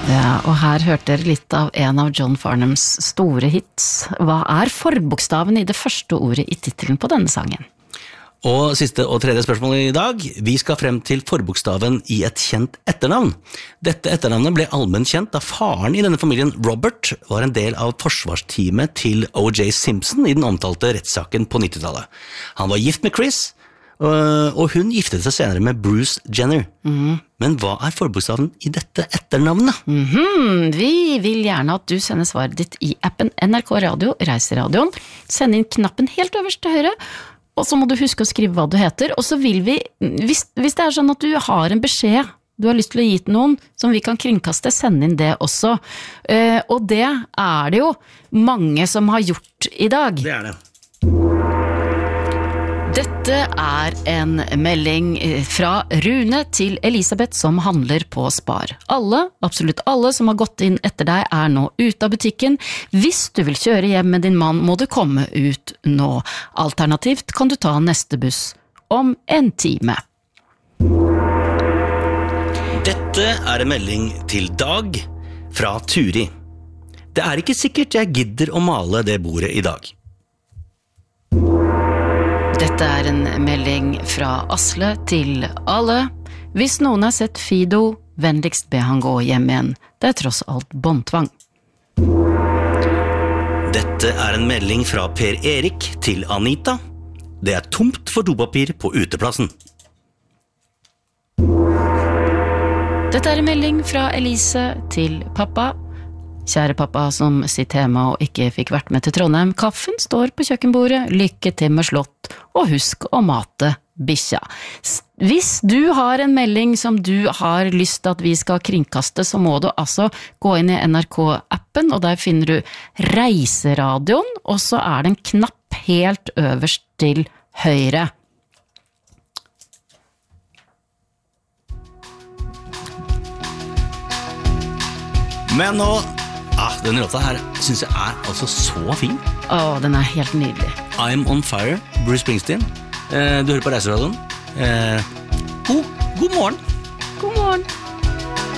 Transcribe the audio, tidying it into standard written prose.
Ja, og her hørte dere litt av en av John Farnhams store hits. Hva forbokstaven i det første ordet i titelen på denne sangen? Og siste og tredje spørsmål i dag. Vi skal frem til forbokstaven i et kjent etternavn. Dette etternavnet ble allmenn kjent da faren i denne familien, Robert, var en del av forsvarsteamet til O.J. Simpson i den omtalte rettssaken på 90-tallet. Han var gift med Chris, og hun giftet seg senere med Bruce Jenner. Men hva forbokstaven i dette etternavnet? Vi vil gjerne at du sender svaret ditt i appen NRK Radio, Reiseradioen. Send inn knappen helt øverst til høyre, og så må du huske å skrive hva du heter. Og så vil vi, hvis det sånn at du har en beskjed du har lyst til å gi til noen som vi kan kringkaste, send inn det også. Og det det jo mange som har gjort i dag. Det det. Dette en melding fra Rune til Elisabeth som handler på Spar. Absolutt alle som har gått inn etter deg nå ute av butikken. Hvis du vil kjøre hjem med din mann, må du komme ut nå. Alternativt kan du ta neste buss om en time. Dette en melding til Dag fra Turi. Det ikke sikkert jeg gidder å male det bordet i dag. Dette en melding fra Asle til alle. Hvis noen har sett Fido, vennligst be han gå hjem igjen. Det tross alt båndtvang. Dette en melding fra Per Erik til Anita. Det tomt for dopapir på uteplassen. Dette en melding fra Elise til pappa. Kjære pappa som sitter hjemme og ikke fikk vært med til Trondheim. Kaffen står på kjøkkenbordet. Lykke til med slott. Og husk å mate bikkja. Hvis du har en melding som du har lyst til at vi skal kringkaste, så må du altså gå inn i NRK-appen, og der finner du Reiseradioen, og så det en knapp helt øverst til høyre. Men nå den låta her synes jeg altså så fin. Den helt nydelig. I'm on fire, Bruce Springsteen. Du hører på Reiseradioen. God morgen. God morgen.